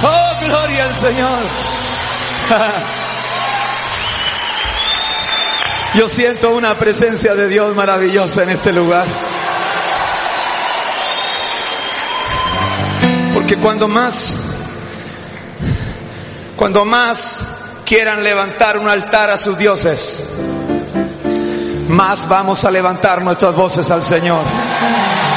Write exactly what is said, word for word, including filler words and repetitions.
Oh, gloria al Señor. Yo siento una presencia de Dios maravillosa en este lugar. Porque cuando más, cuando más quieran levantar un altar a sus dioses, más vamos a levantar nuestras voces al Señor.